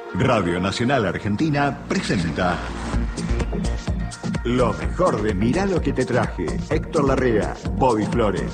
Radio Nacional Argentina presenta lo mejor de Mirá lo que te traje. Héctor Larrea, Bobby Flores.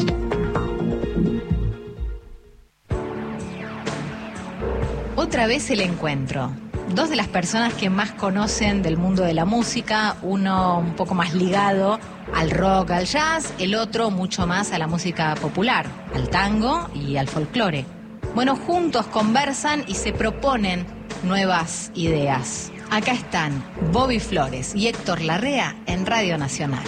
Otra vez el encuentro. Dos de las personas que más conocen del mundo de la música, uno un poco más ligado al rock, al jazz, el otro mucho más a la música popular, al tango y al folclore. Bueno, juntos conversan y se proponen nuevas ideas. Acá están Bobby Flores y Héctor Larrea en Radio Nacional.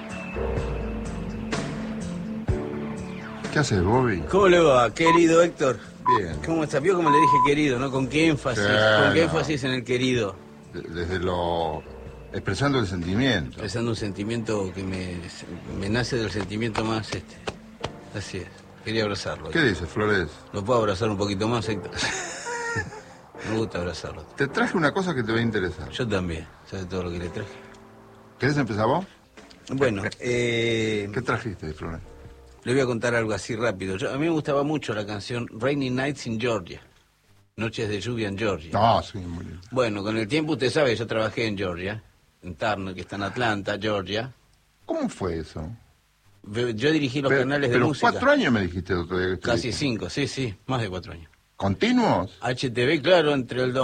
¿Qué haces, Bobby? ¿Cómo le va, querido Héctor? Bien. ¿Cómo está? ¿Vio cómo le dije querido, no? ¿Con qué énfasis? Sí, ¿Con qué no. énfasis en el querido? Desde lo... expresando el sentimiento. Expresando un sentimiento que me nace del sentimiento más, Así es. Quería abrazarlo. ¿Qué dices, Flores? ¿Lo puedo abrazar un poquito más, Héctor? Me gusta abrazarlo. Te traje una cosa que te va a interesar. Yo también. ¿Sabe todo lo que le traje? ¿Querés empezar vos? Bueno, ¿Qué trajiste, Flores? le voy a contar algo así rápido. A mí me gustaba mucho la canción Rainy Nights in Georgia. Noches de lluvia en Georgia. No, sí, muy bien. Bueno, con el tiempo usted sabe, yo trabajé en Georgia, en Turner, que está en Atlanta, Georgia. ¿Cómo fue eso? Yo dirigí los canales de pero música. 4 años me dijiste el otro día que Casi estuviste. 5, sí, más de 4 años. ¿Continuos? HTV, claro, entre el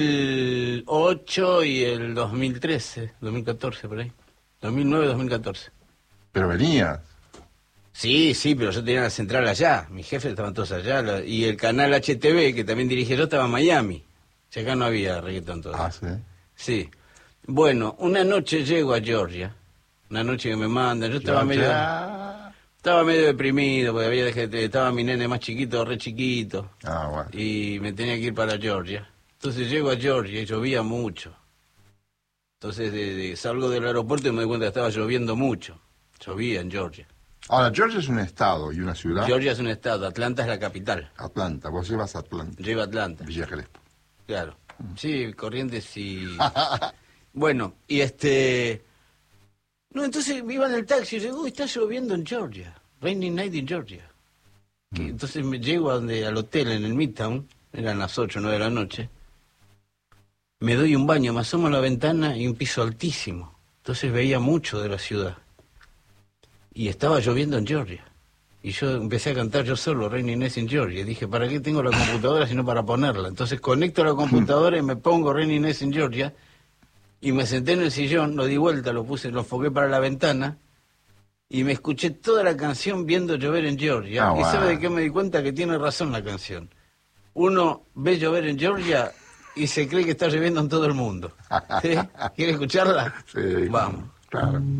2008 y el 2013, 2014, por ahí. 2009-2014. Pero venías. Sí, pero yo tenía la central allá, mis jefes estaban todos allá, y el canal HTV, que también dirigí yo, estaba en Miami. Si acá no había reggaetón todavía. Ah, sí. Sí. Bueno, una noche llego a Georgia, una noche que me mandan, yo estaba medio deprimido, porque estaba mi nene más chiquito, re chiquito, Ah, bueno. y me tenía que ir para Georgia. Entonces llego a Georgia y llovía mucho. Entonces salgo del aeropuerto y me doy cuenta que estaba lloviendo mucho. Llovía en Georgia. Ahora, Georgia es un estado y una ciudad. Georgia es un estado, Atlanta es la capital. Atlanta, vos llevas a Atlanta. Lleva Atlanta. Villa Crespo. Claro. Sí, Corrientes y... Bueno, y No, entonces iba en el taxi y digo, uy, está lloviendo en Georgia. Rainy night in Georgia. Entonces me llego al hotel en el Midtown, eran las 8 o 9 de la noche. Me doy un baño, me asomo a la ventana y un piso altísimo. Entonces veía mucho de la ciudad. Y estaba lloviendo en Georgia. Y yo empecé a cantar yo solo, Rainy Nights in Georgia. Y dije, ¿para qué tengo la computadora sino para ponerla? Entonces conecto la computadora y me pongo Rainy Nights in Georgia. Y me senté en el sillón, lo di vuelta, lo enfoqué para la ventana. Y me escuché toda la canción viendo llover en Georgia. Ah, ¿Y wow. sabe de qué me di cuenta? Que tiene razón la canción. Uno ve llover en Georgia y se cree que está lloviendo en todo el mundo. ¿Sí? ¿Quiere escucharla? Sí. Vamos. Claro.